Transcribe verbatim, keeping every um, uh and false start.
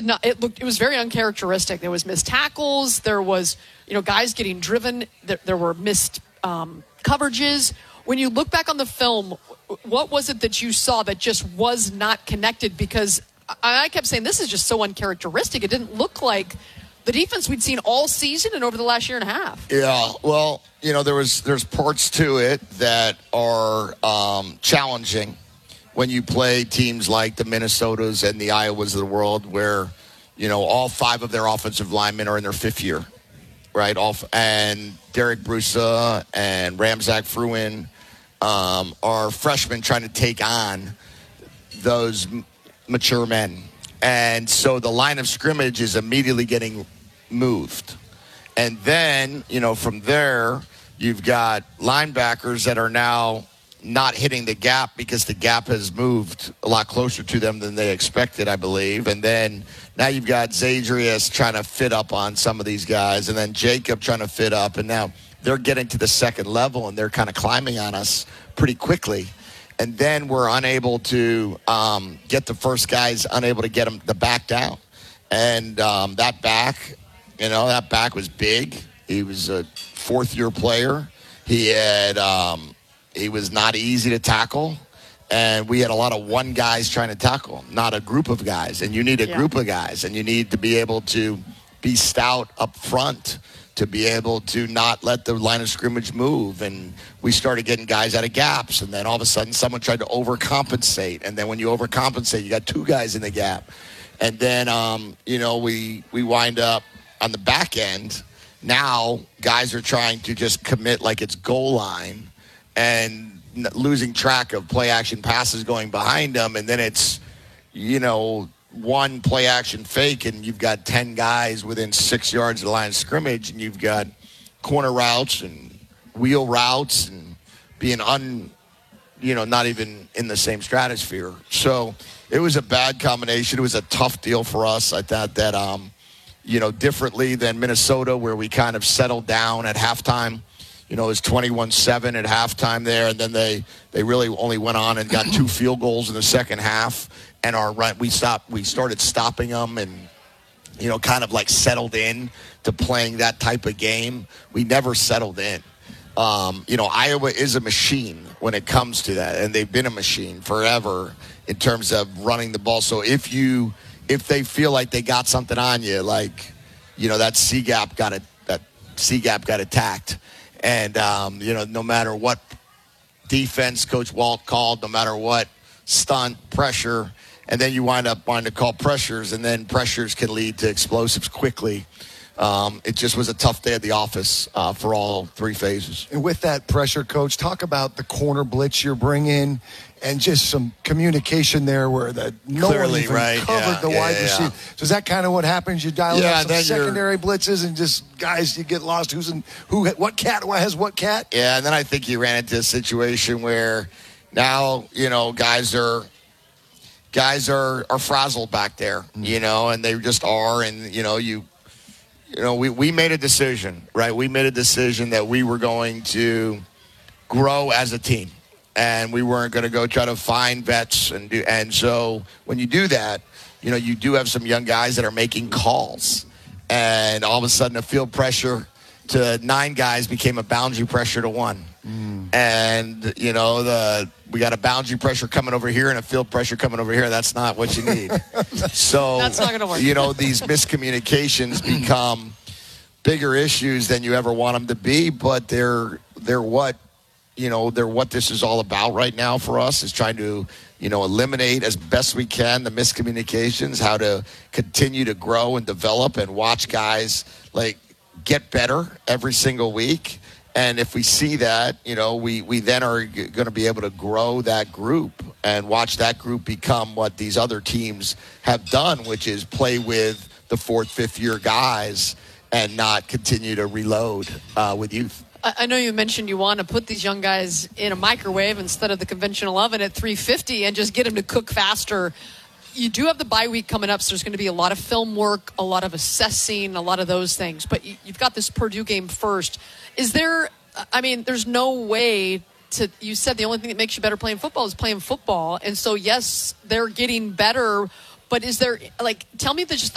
not. It looked. It was very uncharacteristic. There was missed tackles. There was, you know, guys getting driven. There, there were missed um, coverages. When you look back on the film, what was it that you saw that just was not connected? Because I, I kept saying this is just so uncharacteristic. It didn't look like the defense we'd seen all season and over the last year and a half. Yeah, well, you know, there was there's parts to it that are um, challenging when you play teams like the Minnesotas and the Iowas of the world, where, you know, all five of their offensive linemen are in their fifth year, right? All, and Derek Brusa and Ramzak Fruin um, are freshmen trying to take on those m- mature men. And so the line of scrimmage is immediately getting moved. And then, you know, from there, you've got linebackers that are now not hitting the gap because the gap has moved a lot closer to them than they expected, I believe. And then now you've got Zadrius trying to fit up on some of these guys, and then Jacob trying to fit up. And now they're getting to the second level, and they're kind of climbing on us pretty quickly. And then we're unable to um, get the first guys, unable to get them the back down. And um, that back, you know, that back was big. He was a fourth-year player. He had um, he was not easy to tackle, and we had a lot of one guys trying to tackle, not a group of guys. And you need a yeah. group of guys, and you need to be able to be stout up front to be able to not let the line of scrimmage move. And we started getting guys out of gaps, and then all of a sudden someone tried to overcompensate. And then when you overcompensate, you got two guys in the gap. And then, um, you know, we, we wind up on the back end. Now guys are trying to just commit like it's goal line and n- losing track of play action passes going behind them. And then it's, you know, one play action fake, and you've got ten guys within six yards of the line of scrimmage, and you've got corner routes and wheel routes and being un, you know, not even in the same stratosphere. So it was a bad combination. It was a tough deal for us. I thought that, um, you know, differently than Minnesota, where we kind of settled down at halftime. You know, it was twenty-one seven at halftime there, and then they, they really only went on and got two field goals in the second half. And our run, we stopped. We started stopping them, and you know, kind of like settled in to playing that type of game. We never settled in. Um, you know, Iowa is a machine when it comes to that, and they've been a machine forever in terms of running the ball. So if you, if they feel like they got something on you, like, you know, that C gap got it, that C gap got attacked, and um, you know, no matter what defense Coach Walt called, no matter what stunt pressure. And then you wind up wanting to call pressures, and then pressures can lead to explosives quickly. Um, it just was a tough day at the office uh, for all three phases. And with that pressure, Coach, talk about the corner blitz you're bringing and just some communication there where the no Clearly, one even right. covered yeah, the yeah, wide yeah, receiver. yeah. So is that kind of what happens? You dial Yeah, up some then you're- secondary blitzes and just guys, you get lost. Who's in who? What cat has what cat? Yeah, and then I think you ran into a situation where now, you know, guys are – Guys are, are frazzled back there, you know, and they just are. And, you know, you you know, we, we made a decision, right? We made a decision that we were going to grow as a team. And we weren't going to go try to find vets. And do, and so when you do that, you know, you do have some young guys that are making calls. And all of a sudden, a field pressure to nine guys became a boundary pressure to one. Mm. And, you know, the we got a boundary pressure coming over here and a field pressure coming over here. That's not what you need. So, That's not gonna work. You know, these miscommunications become bigger issues than you ever want them to be, but they're they're what, you know, they're what this is all about right now for us, is trying to, you know, eliminate as best we can the miscommunications, how to continue to grow and develop and watch guys, like, get better every single week. And if we see that, you know, we, we then are g- going to be able to grow that group and watch that group become what these other teams have done, which is play with the fourth, fifth year guys and not continue to reload uh, with youth. I know you mentioned you want to put these young guys in a microwave instead of the conventional oven at three fifty and just get them to cook faster. You do have the bye week coming up, so there's going to be a lot of film work, a lot of assessing, a lot of those things. But you've got this Purdue game first. Is there, I mean, there's no way to, you said the only thing that makes you better playing football is playing football. And so, yes, they're getting better. But is there, like, tell me the, just the